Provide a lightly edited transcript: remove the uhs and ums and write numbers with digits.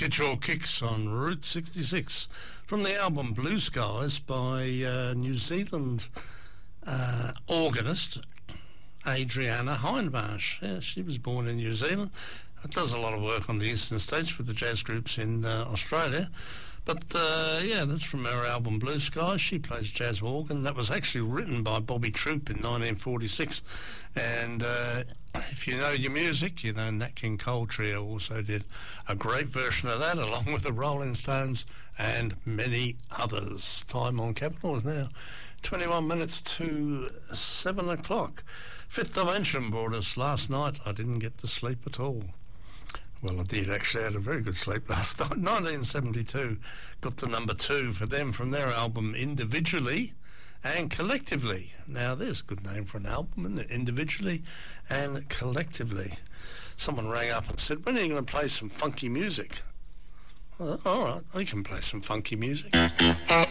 Get Your Kicks on Route 66 from the album Blue Skies by New Zealand organist Adriana Hindmarsh. Yeah, she was born in New Zealand. Does a lot of work on the eastern states with the jazz groups in Australia. But, yeah, that's from her album Blue Skies. She plays jazz organ. That was actually written by Bobby Troup in 1946. And if you know your music, you know Nat King Cole Trio also did a great version of that, along with the Rolling Stones and many others. Time on Capital is now 21 minutes to 7 o'clock. Fifth Dimension brought us last night. I didn't get to sleep at all. Well, I did actually. I had a very good sleep last night. 1972 got the number 2 for them from their album Individually and Collectively. Now, there's a good name for an album, isn't it? Individually and Collectively. Someone rang up and said, when are you going to play some funky music? Well, all right, we can play some funky music.